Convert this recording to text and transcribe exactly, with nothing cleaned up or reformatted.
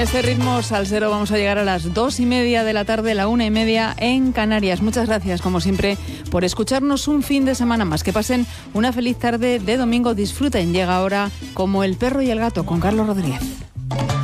Este ritmo salsero vamos a llegar a las dos y media de la tarde, la una y media en Canarias. Muchas gracias, como siempre, por escucharnos un fin de semana más. Que pasen una feliz tarde de domingo. Disfruten. Llega ahora Como el perro y el gato con Carlos Rodríguez.